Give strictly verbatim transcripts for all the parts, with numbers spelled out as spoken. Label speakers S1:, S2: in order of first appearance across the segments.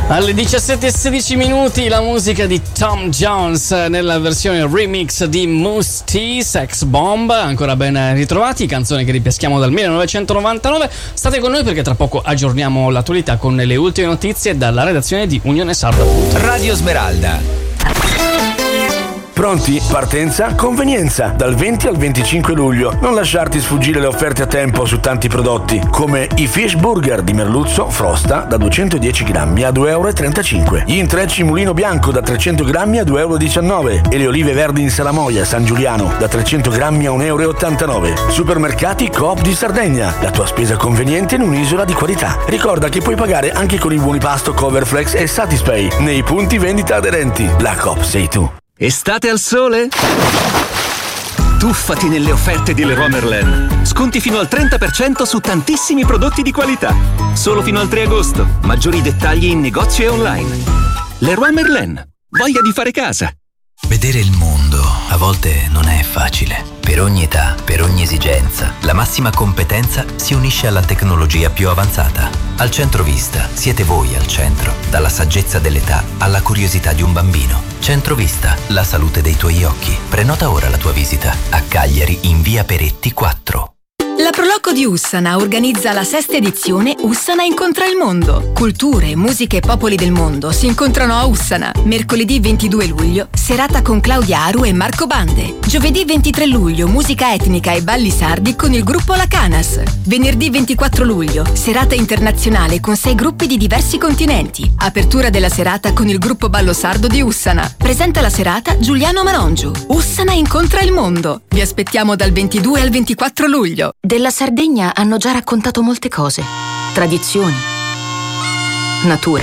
S1: Alle diciassette e sedici minuti la musica di Tom Jones nella versione remix di Mousse T, Sex Bomb. Ancora ben ritrovati, canzone che ripeschiamo dal millenovecentonovantanove. State con noi perché tra poco aggiorniamo l'attualità con le ultime notizie dalla redazione di Unione Sarda.
S2: Radio Smeralda.
S3: Pronti? Partenza? Convenienza. Dal venti al venticinque luglio. Non lasciarti sfuggire le offerte a tempo su tanti prodotti, come i fish burger di merluzzo Frosta da duecentodieci grammi a due euro e trentacinque, gli intrecci mulino bianco da trecento grammi a due euro e diciannove e le olive verdi in salamoia San Giuliano da trecento grammi a un euro e ottantanove. Supermercati Coop di Sardegna. La tua spesa conveniente in un'isola di qualità. Ricorda che puoi pagare anche con i buoni pasto Coverflex e Satispay nei punti vendita aderenti. La Coop sei tu.
S4: Estate al sole? Tuffati nelle offerte di Leroy Merlin. Sconti fino al trenta per cento su tantissimi prodotti di qualità. Solo fino al tre agosto. Maggiori dettagli in negozio e online. Leroy Merlin. Voglia di fare casa.
S2: Vedere il mondo a volte non è facile. Per ogni età, per ogni esigenza, la massima competenza si unisce alla tecnologia più avanzata. Al Centrovista siete voi al centro, dalla saggezza dell'età alla curiosità di un bambino. Centrovista, la salute dei tuoi occhi. Prenota ora la tua visita a Cagliari in via Peretti quattro.
S5: La Proloco di Ussana organizza la sesta edizione Ussana incontra il mondo. Culture, musiche e popoli del mondo si incontrano a Ussana. Mercoledì ventidue luglio, serata con Claudia Aru e Marco Bande. Giovedì ventitré luglio, musica etnica e balli sardi con il gruppo La Canas. Venerdì ventiquattro luglio, serata internazionale con sei gruppi di diversi continenti. Apertura della serata con il gruppo Ballo Sardo di Ussana. Presenta la serata Giuliano Marongiu. Ussana incontra il mondo. Vi aspettiamo dal ventidue al ventiquattro luglio.
S6: Della Sardegna hanno già raccontato molte cose. Tradizioni. Natura.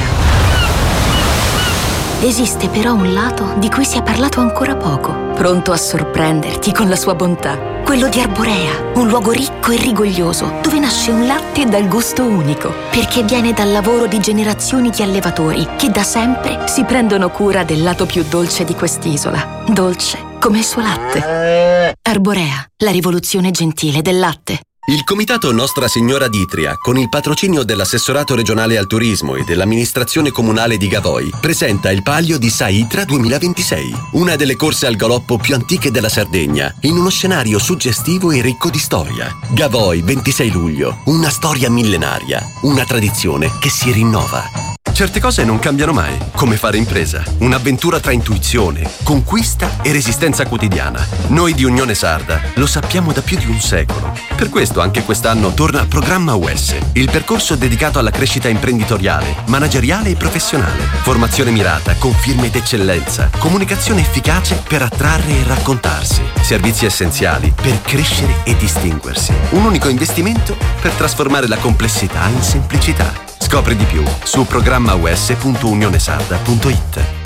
S6: Esiste però un lato di cui si è parlato ancora poco, pronto a sorprenderti con la sua bontà. Quello di Arborea, un luogo ricco e rigoglioso, dove nasce un latte dal gusto unico, perché viene dal lavoro di generazioni di allevatori che da sempre si prendono cura del lato più dolce di quest'isola. Dolce come il suo latte. Arborea, la rivoluzione gentile del latte.
S7: Il comitato Nostra Signora d'Itria, con il patrocinio dell'assessorato regionale al turismo e dell'amministrazione comunale di Gavoi, presenta il Palio di Saitra duemilaventisei, una delle corse al galoppo più antiche della Sardegna, in uno scenario suggestivo e ricco di storia. Gavoi, ventisei luglio, una storia millenaria, una tradizione che si rinnova.
S8: Certe cose non cambiano mai, come fare impresa. Un'avventura tra intuizione, conquista e resistenza quotidiana. Noi di Unione Sarda lo sappiamo da più di un secolo. Per questo anche quest'anno torna Programma U S, il percorso dedicato alla crescita imprenditoriale, manageriale e professionale. Formazione mirata con firme d'eccellenza, comunicazione efficace per attrarre e raccontarsi, servizi essenziali per crescere e distinguersi. Un unico investimento per trasformare la complessità in semplicità. Scopri di più su programma u s punto unionesarda punto it.